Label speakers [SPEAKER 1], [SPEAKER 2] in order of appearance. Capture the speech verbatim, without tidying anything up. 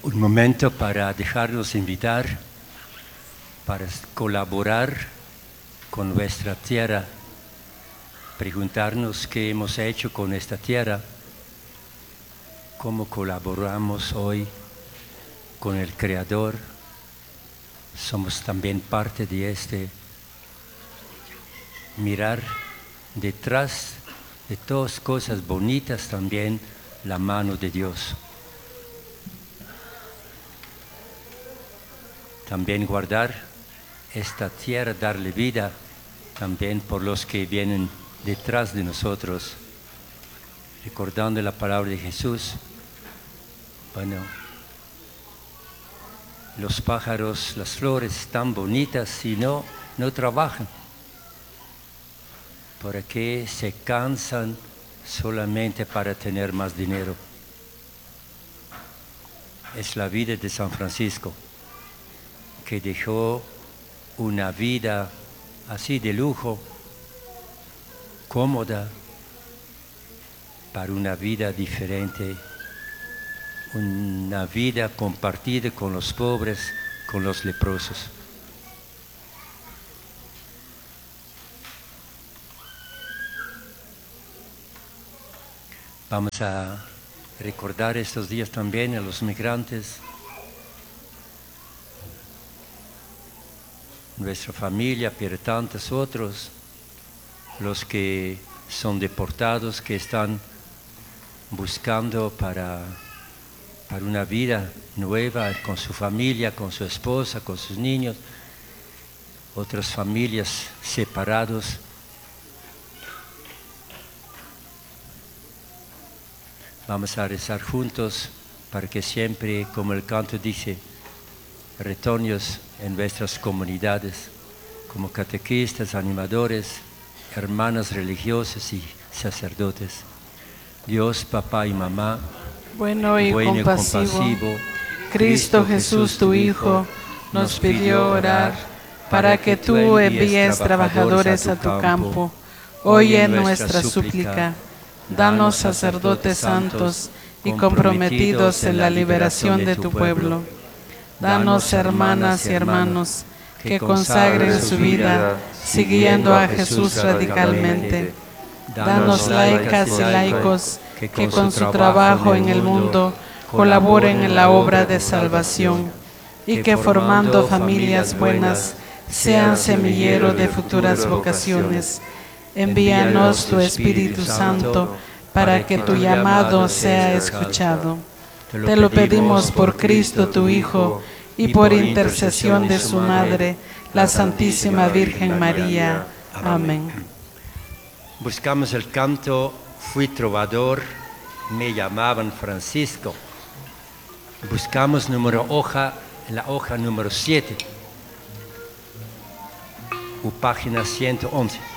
[SPEAKER 1] un momento para dejarnos invitar, para colaborar con nuestra tierra, preguntarnos qué hemos hecho con esta tierra, cómo colaboramos hoy con el Creador. Somos también parte de este mirar detrás de todas cosas bonitas también la mano de Dios. También guardar esta tierra, darle vida también por los que vienen detrás de nosotros, recordando la palabra de Jesús. Bueno, los pájaros, las flores están bonitas y no, no trabajan. ¿Por qué se cansan solamente para tener más dinero? Es la vida de San Francisco, que dejó una vida así de lujo, cómoda, para una vida diferente, una vida compartida con los pobres, con los leprosos. Vamos a recordar estos días también a los migrantes, nuestra familia, pero tantos otros, los que son deportados, que están buscando para, para una vida nueva con su familia, con su esposa, con sus niños, otras familias separados. Vamos a rezar juntos para que siempre, como el canto dice, retoños en nuestras comunidades, como catequistas, animadores, hermanas religiosas y sacerdotes. Dios, papá y mamá,
[SPEAKER 2] bueno y
[SPEAKER 1] bueno y
[SPEAKER 2] compasivo,
[SPEAKER 1] compasivo,
[SPEAKER 2] Cristo Jesús tu Hijo, nos pidió orar para que tú envíes trabajadores a tu campo. Oye nuestra súplica. Danos sacerdotes santos y comprometidos en la liberación de tu pueblo. Danos hermanas y hermanos que consagren su vida siguiendo a Jesús radicalmente. Danos laicas y laicos que con su trabajo en el mundo colaboren en la obra de salvación y que formando familias buenas sean semillero de futuras vocaciones. Envíanos tu Espíritu Santo para que tu llamado sea escuchado. Te lo pedimos por Cristo tu Hijo y por intercesión de su Madre, la Santísima Virgen María. Amén.
[SPEAKER 1] Buscamos el canto Fui trovador, me llamaban Francisco. Buscamos número hoja, la hoja número siete, o página ciento once.